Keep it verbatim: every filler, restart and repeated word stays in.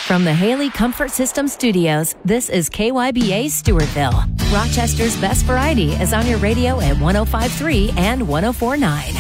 From the Haley Comfort System Studios, this is K Y B A Stewartville. Rochester's best variety is on your radio at one oh five point three and one oh four point nine.